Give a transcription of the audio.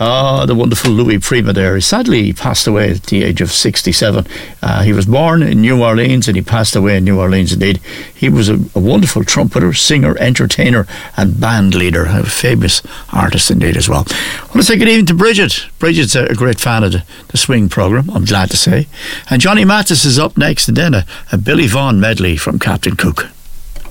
Oh, the wonderful Louis Prima there. Sadly, he passed away at the age of 67. He was born in New Orleans and he passed away in New Orleans indeed. He was a wonderful trumpeter, singer, entertainer and band leader. A famous artist indeed as well. I want to say good evening to Bridget. Bridget's a great fan of the swing programme, I'm glad to say. And Johnny Mathis is up next, and then a Billy Vaughan medley from Captain Cook.